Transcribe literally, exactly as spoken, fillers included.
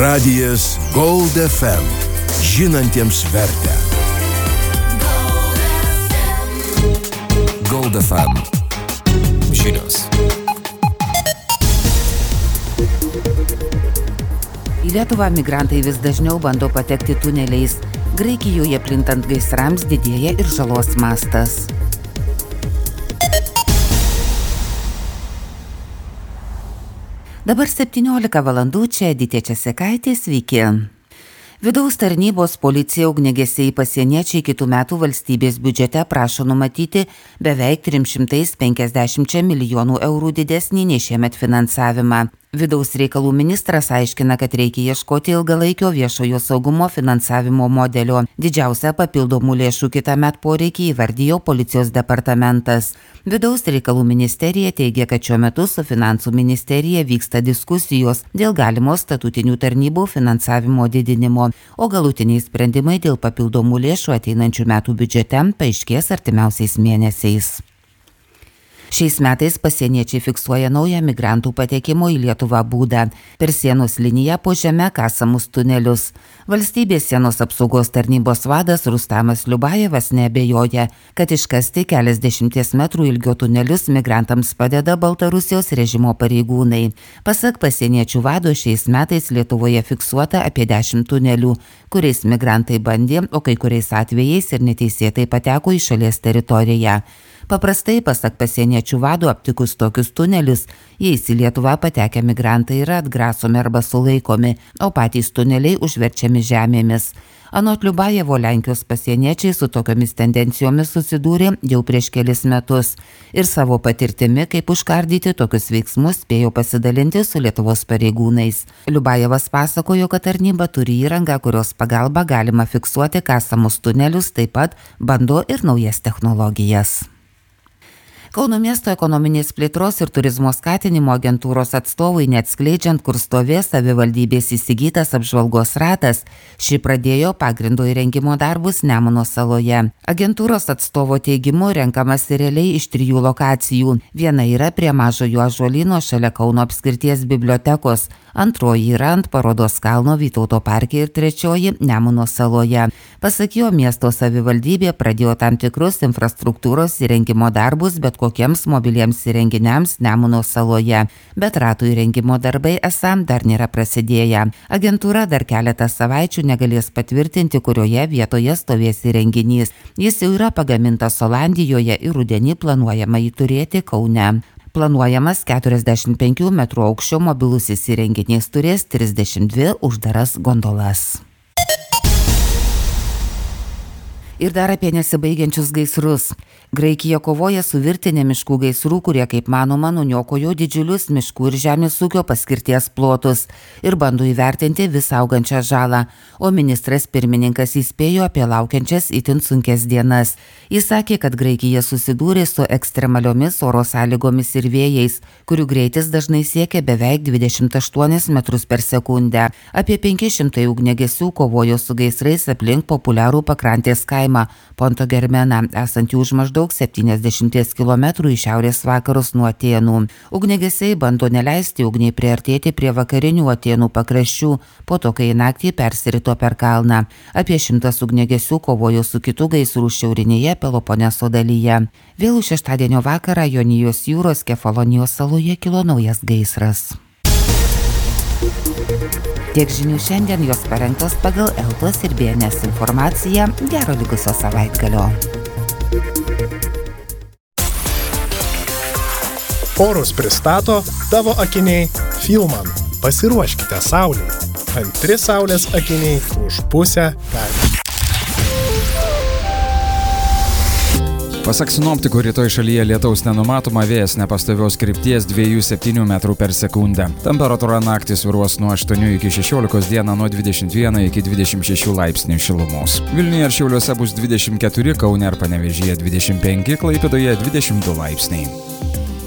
Radijas Gold F M. Žinantiems vertę. Gold F M. Žinios. Į Lietuvą migrantai vis dažniau bando patekti tuneliais. Graikijoje plintant gaisrams didėja ir žalos mastas. Dabar septyniolika valandų, čia Editė Česekaitė, sveiki. Vidaus tarnybos, policija, ugniagesiai, pasieniečiai kitų metų valstybės biudžete prašo numatyti beveik trims šimtais penkiasdešimčia milijonų eurų didesnį nei šiemet finansavimą. Vidaus reikalų ministras aiškina, kad reikia ieškoti ilgalaikio viešojo saugumo finansavimo modelio. Didžiausią papildomų lėšų kitąmet poreikį įvardijo policijos departamentas. Vidaus reikalų ministerija teigia, kad šiuo metu su finansų ministerija vyksta diskusijos dėl galimo statutinių tarnybų finansavimo didinimo, o galutiniai sprendimai dėl papildomų lėšų ateinančių metų biudžete paaiškės artimiausiais mėnesiais. Šiais metais pasieniečiai fiksuoja naują migrantų patekimo į Lietuvą būdą – per sienos liniją po žeme kasamus tunelius. Valstybės sienos apsaugos tarnybos vadas Rustamas Liubajevas neabejoja, kad iškasti keliasdešimties metrų ilgio tunelius migrantams padeda Baltarusijos režimo pareigūnai. Pasak pasieniečių vado, šiais metais Lietuvoje fiksuota apie dešimt tunelių, kuriais migrantai bandė, o kai kuriais atvejais ir neteisėtai pateko į šalies teritoriją. Paprastai, pasak pasieniečių vado, aptikus tokius tunelius, jais į Lietuvą patekę migrantai yra atgrasomi arba sulaikomi, o patys tuneliai užverčiami žemėmis. Anot Liubajevo, Lenkijos pasieniečiai su tokiomis tendencijomis susidūrė jau prieš kelis metus ir savo patirtimi, kaip užkardyti tokius veiksmus, spėjo pasidalinti su Lietuvos pareigūnais. Liubajevas pasakojo, kad tarnyba turi įrangą, kurios pagalba galima fiksuoti kasamus tunelius, taip pat bando ir naujas technologijas. Kauno miesto ekonominės plėtros ir turizmo skatinimo agentūros atstovui, neatskleidžiant, kur stovės savivaldybės įsigytas apžvalgos ratas, ši pradėjo pagrindo įrengimo darbus Nemuno saloje. Agentūros atstovo teigimu renkamas realiai iš trijų lokacijų. Viena yra prie Mažojo Ąžuolyno šalia Kauno apskrities bibliotekos, antroji yra ant Parodos kalno Vytauto parke ir trečioji Nemuno saloje. Pasak jo, miesto savivaldybė pradėjo tam tikrus infrastruktūros įrengimo darbus, bet kokiems mobiliems įrenginiams Nemuno saloje, bet ratų įrengimo darbai esam dar nėra prasidėję. Agentūra dar keletą savaičių negalės patvirtinti, kurioje vietoje stovės įrenginys. Jis jau yra pagamintas Olandijoje ir rudenį planuojama jį turėti Kaune. Planuojamas keturiasdešimt penkių metrų aukščio mobilusis įrenginys turės trisdešimt dvi uždaras gondolas. Ir dar apie nesibaigiančius gaisrus. Graikija kovoja su virtinė miškų gaisrų, kurie, kaip manoma, nuniokojo didžiulius miškų ir žemės ūkio paskirties plotus ir bando įvertinti vis augančią žalą, o ministras pirmininkas įspėjo apie laukiančias itin sunkes dienas. Jis sakė, kad Graikija susidūrė su ekstremaliomis oro sąlygomis ir vėjais, kurių greitis dažnai siekia beveik dvidešimt aštuonis metrus per sekundę. Apie penki šimtai ugniagesių kovojo su gaisrais aplink populiarų pakrantės kaimą Ponto Germeną, esantį už maždaug septyniasdešimties kilometrų į šiaurės vakarus nuo Atėnų. Ugniagesiai bando neleisti ugniai priartėti prie vakarinių Atėnų pakraščių, po to, kai naktį persirito per kalną. Apie šimtas ugniagesių kovojo su kitų gaisrų šiaurinėje Peloponeso dalyje. Vėlų šeštadienio vakarą Jonijos jūros Kefalonijos saloje kilo naujas gaisras. Tiek žinių šiandien, jos parengtos pagal Eltos ir B N S informaciją. Gero likusio savaitgalio. Orus pristato tavo akiniai Filman. Pasiruoškite saulei. Antri saulės akiniai už pusę kainų. Pasak sinoptikų, rytoj šalyje lietaus nenumatoma, vėjas nepastovios krypties dviejų septynių metrų per sekundę. Temperatūra naktį svyruos nuo aštuonių iki šešiolikos, dieną nuo dvidešimt vieno iki dvidešimt šešių laipsnių šilumos. Vilniuje ir Šiauliuose bus dvidešimt keturi, Kaune ir Panevėžyje dvidešimt penki, Klaipėdoje dvidešimt du laipsniai.